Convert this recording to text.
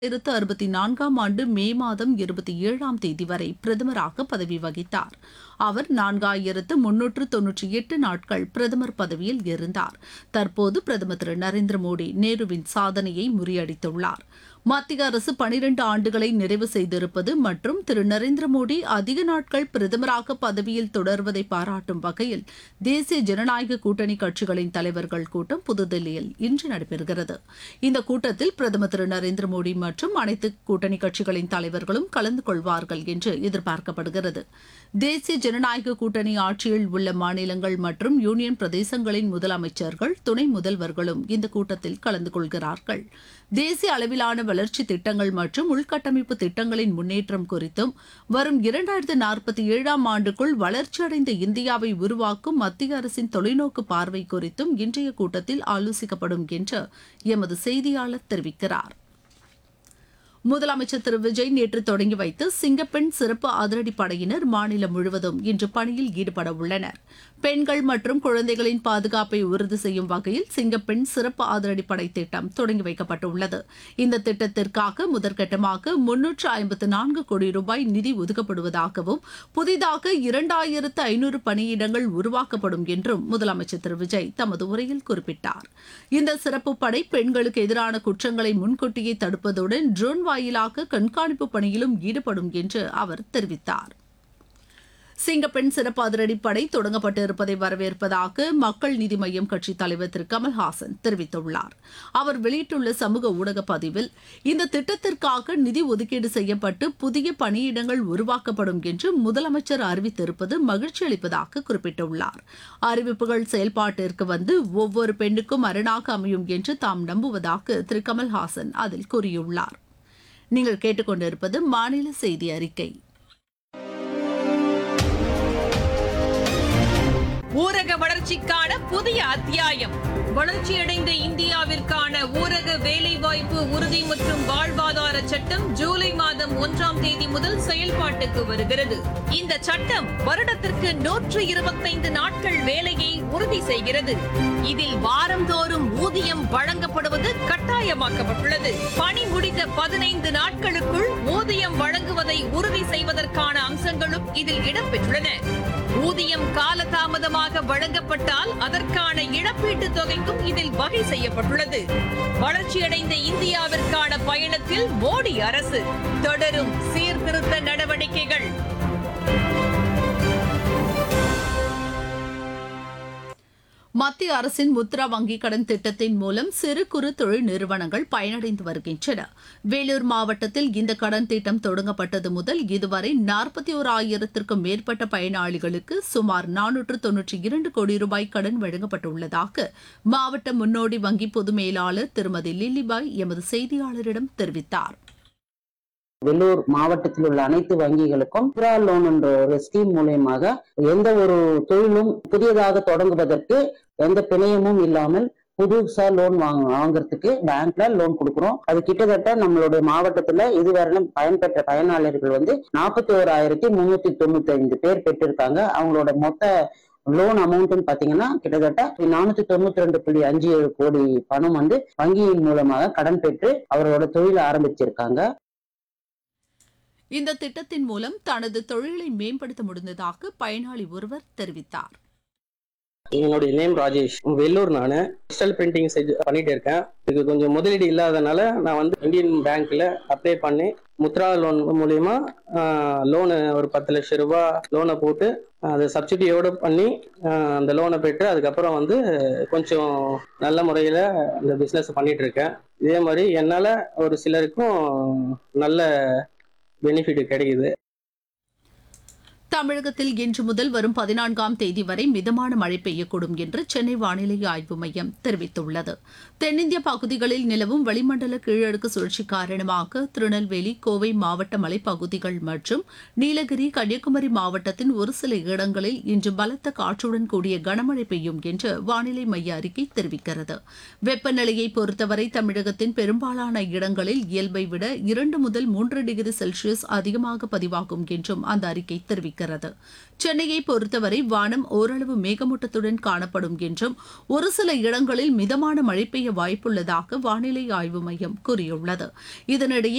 2064ஆம் ஆண்டு மே மாதம் 27ஆம் தேதி வரை பிரதமராக பதவி வகித்தார். அவர் 4398 நாட்கள் பிரதமர் பதவியில் இருந்தார். தற்போது பிரதமர் திரு நரேந்திர மோடி நேருவின் சாதனையை முறியடித்துள்ளார். மத்திய அரசு 12 ஆண்டுகளை நிறைவு செய்திருப்பது மற்றும் திரு நரேந்திர மோடி அதிக நாட்கள் பிரதமராக பதவியில் தொடர்வதை பாராட்டும் வகையில் தேசிய ஜனநாயக கூட்டணி கட்சிகளின் தலைவர்கள் கூட்டம் புதுதில்லியில் இன்று நடைபெறுகிறது. இந்த கூட்டத்தில் பிரதமர் திரு நரேந்திர மோடி மற்றும் அனைத்து கூட்டணி கட்சிகளின் தலைவர்களும் கலந்து கொள்வார்கள் என்று எதிர்பார்க்கப்படுகிறது. தேசிய ஜனநாயக கூட்டணி ஆட்சியில் உள்ள மாநிலங்கள் மற்றும் யூனியன் பிரதேசங்களின் முதலமைச்சர்கள், துணை முதல்வர்களும் இந்த கூட்டத்தில் கலந்து கொள்கிறார்கள். தேசிய அளவிலான வளர்ச்சி திட்டங்கள் மற்றும் உள்கட்டமைப்பு திட்டங்களின் முன்னேற்றம் குறித்தும் வரும் 2047ஆம் ஆண்டுக்குள் வளர்ச்சியடைந்த இந்தியாவை உருவாக்கும் மத்திய அரசின் தொலைநோக்கு பார்வை குறித்தும் இன்றைய கூட்டத்தில் ஆலோசிக்கப்படும் என்று எமது செய்தியாளர் தெரிவிக்கிறார். முதலமைச்சர் திரு விஜய் நேற்று தொடங்கி வைத்து சிங்கப்பெண் சிறப்பு அதிரடிப்படையினர் மாநிலம் முழுவதும் இன்று பணியில் ஈடுபட உள்ளனர். பெண்கள் மற்றும் குழந்தைகளின் பாதுகாப்பை உறுதி செய்யும் வகையில் சிங்கப்பெண் சிறப்பு அதிரடிப்படை திட்டம் தொடங்கி வைக்கப்பட்டுள்ளது. இந்த திட்டத்திற்காக முதற்கட்டமாக 354 கோடி ரூபாய் நிதி ஒதுக்கப்படுவதாகவும் புதிதாக 2500 பணியிடங்கள் உருவாக்கப்படும் என்றும் முதலமைச்சர் திரு விஜய் தமது உரையில் குறிப்பிட்டார். இந்த சிறப்பு படை பெண்களுக்கு எதிரான குற்றங்களை முன்கூட்டியே தடுப்பதுடன் ட்ரோன் வாயிலாக கண்காணிப்பு பணியிலும் ஈடுபடும் என்று அவர் தெரிவித்தார். சிங்கப்பெண் சிறப்பு அதிரடிப்படை தொடங்கப்பட்டிருப்பதை வரவேற்பதாக மக்கள் நீதி மய்யம் கட்சித் தலைவர் திரு கமல்ஹாசன் தெரிவித்துள்ளார். அவர் வெளியிட்டுள்ள சமூக ஊடக பதிவில் இந்த திட்டத்திற்காக நிதி ஒதுக்கீடு செய்யப்பட்டு புதிய பணியிடங்கள் உருவாக்கப்படும் என்று முதலமைச்சர் அறிவித்திருப்பது மகிழ்ச்சி அளிப்பதாக குறிப்பிட்டுள்ளார். அறிவிப்புகள் செயல்பாட்டிற்கு வந்து ஒவ்வொரு பெண்ணுக்கும் அரணாக அமையும் என்று தாம் நம்புவதாக திரு கமல்ஹாசன் அதில் கூறியுள்ளார். நீங்கள் கேட்டுக்கொண்டிருப்பது மாநில செய்தி அறிக்கை. ஊரக வளர்ச்சிக்கான புதிய அத்தியாயம். வளர்ச்சியடைந்த இந்தியாவிற்கான ஊரக வேலைவாய்ப்பு உறுதி மற்றும் வாழ்வாதார சட்டம் ஜூலை மாதம் 1ஆம் தேதி முதல் செயல்பாட்டுக்கு வருகிறது. இந்த சட்டம் வருடத்திற்கு 125 நாட்கள் வேலையை உறுதி செய்கிறது. இதில் வாரந்தோறும் ஊதியம் வழங்கப்படுவது கட்டாயமாக்கப்பட்டுள்ளது. பணி முடிந்த 15 நாட்களுக்குள் ஊதியம் வழங்குவதை உறுதி செய்வதற்கான அம்சங்களும் இதில் இடம்பெற்றுள்ளன. ஊதியம் காலதாமதமாக வழங்கப்பட்டால் அதற்கான இழப்பீட்டுத் தொகைக்கும் இதில் வகை செய்யப்பட்டுள்ளது. வளர்ச்சியடைந்த இந்தியாவிற்கான பயணத்தில் மோடி அரசு தொடரும் சீர்திருத்த நடவடிக்கைகள். மத்திய அரசின் முத்ரா வங்கிக் கடன் திட்டத்தின் மூலம் சிறு குறு தொழில் நிறுவனங்கள் பயனடைந்து வருகின்றன. வேலூர் மாவட்டத்தில் இந்த கடன் திட்டம் தொடங்கப்பட்டது முதல் இதுவரை 41,000க்கும் மேற்பட்ட பயனாளிகளுக்கு சுமார் 492 கோடி ரூபாய் கடன் வழங்கப்பட்டுள்ளதாக மாவட்ட முன்னோடி வங்கி பொது மேலாளர் திருமதி லில்லிபாய் எமது செய்தியாளரிடம் தெரிவித்தார். வெள்ளூர் மாவட்டத்தில் உள்ள அனைத்து வங்கிகளுக்கும் முத்ரா லோன் என்ற ஒரு ஸ்கீம் மூலயமாக எந்த ஒரு தொழிலும் புதியதாக தொடங்குவதற்கு எந்த பிணையமும் இல்லாமல் புதுசா லோன் வாங்குறதுக்கு பேங்க்ல லோன் கொடுக்குறோம். அது கிட்டத்தட்ட நம்மளுடைய மாவட்டத்துல இதுவரை பயன்பெற்ற பயனாளர்கள் 41,395 பேர் பெற்றிருக்காங்க. அவங்களோட மொத்த லோன் அமௌண்ட் பாத்தீங்கன்னா கிட்டத்தட்ட 492.57 கோடி பணம் வங்கியின் மூலமாக கடன் பெற்று அவரோட தொழிலை ஆரம்பிச்சிருக்காங்க. இந்த திட்டத்தின் மூலம் தனது தொழிலை மேம்படுத்த முடிந்ததாக பயனாளி ஒருவர் தெரிவித்தார். என்னுடைய நேம் ராஜேஷ். வெள்ளூர். நான் டிஜிட்டல் பிரிண்டிங் பண்ணிட்டு இருக்கேன். இதுக்கு கொஞ்சம் முதலீடு இல்லாதனால நான் இந்தியன் பேங்க்ல அப்ளை பண்ணி முத்ரா லோன் மூலியமா லோனு ஒரு 10 லட்சம் ரூபாய் லோனை போட்டு அதை சப்சிடியோடு பண்ணி அந்த லோனை பெற்று அதுக்கப்புறம் கொஞ்சம் நல்ல முறையில் இந்த பிஸ்னஸ் பண்ணிட்டு இருக்கேன். இதே மாதிரி என்னால் ஒரு சிலருக்கும் நல்ல பெனிஃபிட் கிடைக்குது. தமிழகத்தில் இன்று முதல் வரும் 14ஆம் தேதி வரை மிதமான மழை பெய்யக்கூடும் என்று சென்னை வானிலை ஆய்வு மையம் தெரிவித்துள்ளது. தென்னிந்திய பகுதிகளில் நிலவும் வளிமண்டல கீழடுக்கு சுழற்சி காரணமாக திருநெல்வேலி, கோவை மாவட்ட மலைப்பகுதிகள் மற்றும் நீலகிரி, கன்னியாகுமரி மாவட்டத்தின் ஒரு சில இடங்களில் இன்று பலத்த காற்றுடன் கூடிய கனமழை பெய்யும் என்று வானிலை மைய அறிக்கை தெரிவிக்கிறது. வெப்பநிலையை பொறுத்தவரை தமிழகத்தின் பெரும்பாலான இடங்களில் இயல்பை விட 2 முதல் 3 டிகிரி செல்சியஸ் அதிகமாக பதிவாகும் என்றும் அந்த அறிக்கை தெரிவிக்கிறது. சென்னையை பொறுத்தவரை வானம் ஓரளவு மேகமூட்டத்துடன் காணப்படும் என்றும் ஒரு சில இடங்களில் மிதமான மழை பெய்ய வாய்ப்புள்ளதாக வானிலை ஆய்வு மையம் கூறியுள்ளது. இதனிடையே